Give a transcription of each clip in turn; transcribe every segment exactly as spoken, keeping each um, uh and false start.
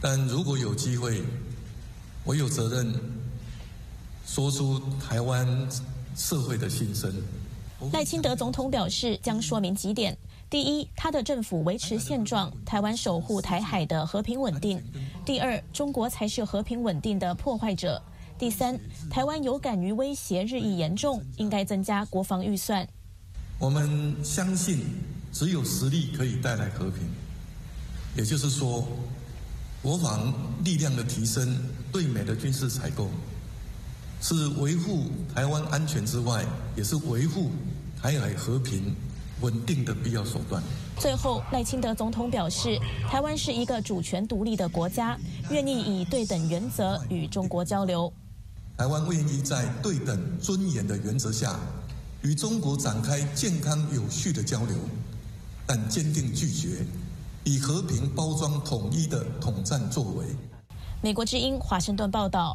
但如果有机会，我有责任说出台湾社会的心声。 赖清德总统表示，将说明几点：第一，他的政府维持现状，台湾守护台海的和平稳定；第二，中国才是和平稳定的破坏者；第三，台湾有感于威胁日益严重，应该增加国防预算。 我们相信，只有实力可以带来和平，也就是说，国防力量的提升，对美的军事采购，是维护台湾安全之外，也是维护台海和平稳定的必要手段。 最后，赖清德总统表示，台湾是一个主权独立的国家，愿意以对等原则与中国交流。 台湾愿意在对等尊严的原则下，与中国展开健康有序的交流，但坚定拒绝以和平包装统一的统战作为。 美国之音华盛顿报道。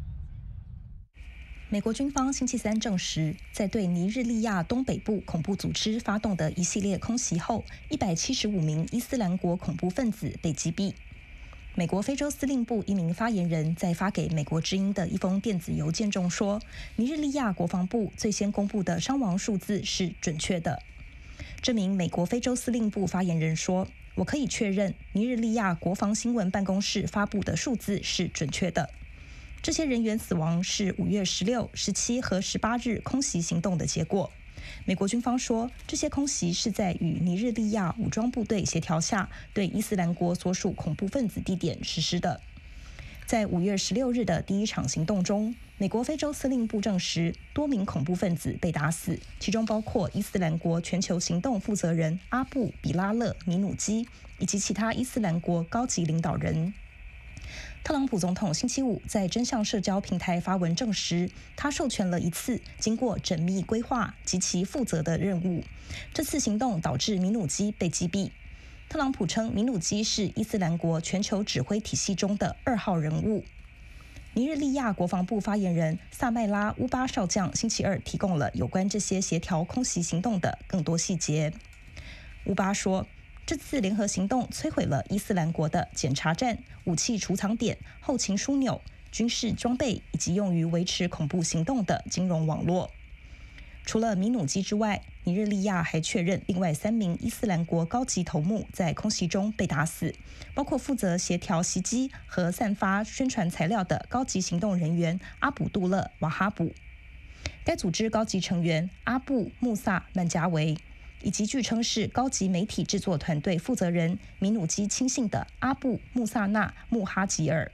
美国军方星期三证实，在对尼日利亚东北部恐怖组织发动的一系列空袭后，一百七十五名伊斯兰国恐怖分子被击毙。美国非洲司令部一名发言人在发给美国之音的一封电子邮件中说，尼日利亚国防部最先公布的伤亡数字是准确的。这名美国非洲司令部发言人说，我可以确认尼日利亚国防新闻办公室发布的数字是准确的。这些人员死亡是五月十六、十七和十八日空袭行动的结果。美国军方说，这些空袭是在与尼日利亚武装部队协调下，对伊斯兰国所属恐怖分子地点实施的。在五月十六日的第一场行动中，美国非洲司令部证实，多名恐怖分子被打死，其中包括伊斯兰国全球行动负责人阿布·比拉勒·米努基以及其他伊斯兰国高级领导人。特朗普总统星期五在真相社交平台发文证实，他授权了一次经过缜密规划及其负责的任务。这次行动导致米努基被击毙。特朗普称，米努基是伊斯兰国全球指挥体系中的二号人物。尼日利亚国防部发言人萨麦拉乌巴少将星期二提供了有关这些协调空袭行动的更多细节。乌巴说，这次联合行动摧毁了伊斯兰国的检查站、武器储藏点、后勤枢纽、军事装备以及用于维持恐怖行动的金融网络。除了米努基之外，尼日利亚还确认另外三名伊斯兰国高级头目在空袭中被打死，包括负责协调袭击和散发宣传材料的高级行动人员阿卜杜勒·瓦哈卜。该组织高级成员阿布·穆萨·曼加维，以及据称是高级媒体制作团队负责人米努基亲信的阿布·穆萨纳·穆哈吉尔。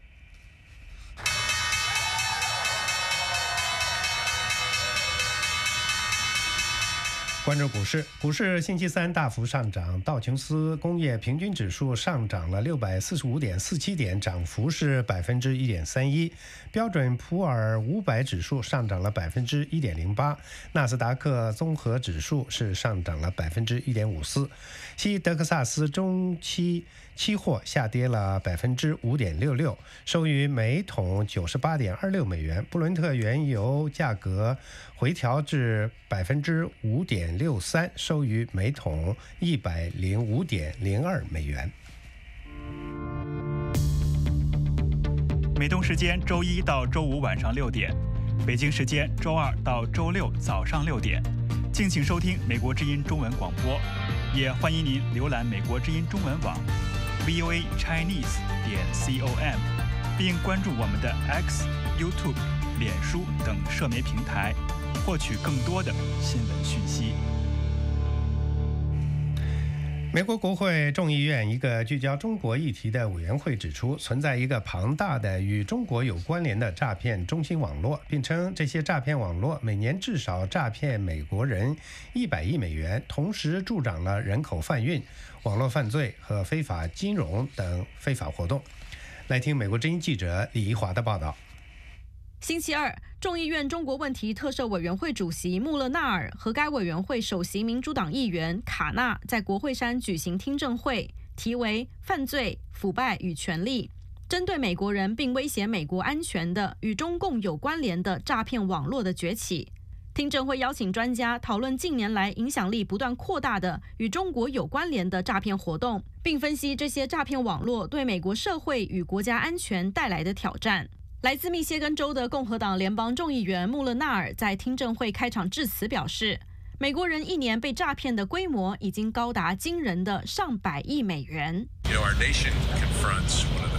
关注股市，股市星期三大幅上涨，道琼斯工业平均指数上涨了六百四十五点四七点，涨幅是百分之一点三一；标准普尔五百指数上涨了百分之一点零八，纳斯达克综合指数是上涨了百分之一点五四，西德克萨斯中期期货下跌了百分之五点六六，收于每桶九十八点二六美元。布伦特原油价格回调至百分之五点六三，收于每桶一百零五点零二美元。 美东时间周一到周五晚上六点，北京时间周二到周六早上六点，敬请收听美国之音中文广播，也欢迎您浏览美国之音中文网 v o a chinese 点 com， 并关注我们的 X、YouTube、脸书等社媒平台，获取更多的新闻讯息。 美国国会众议院一个聚焦中国议题的委员会指出，存在一个庞大的与中国有关联的诈骗中心网络，并称这些诈骗网络每年至少诈骗美国人一百亿美元，同时助长了人口贩运、网络犯罪和非法金融等非法活动。来听美国之音记者李怡华的报道。 星期二，众议院中国问题特设委员会主席穆勒纳尔和该委员会首席民主党议员卡纳在国会山举行听证会，题为“犯罪、腐败与权力”，针对美国人并威胁美国安全的与中共有关联的诈骗网络的崛起。 听证会邀请专家讨论近年来影响力不断扩大的与中国有关联的诈骗活动，并分析这些诈骗网络对美国社会与国家安全带来的挑战。来自密歇根州的共和党联邦众议员穆勒纳尔在听证会开场致辞表示，美国人一年被诈骗的规模已经高达惊人的上百亿美元。 You know, our nation confronts one of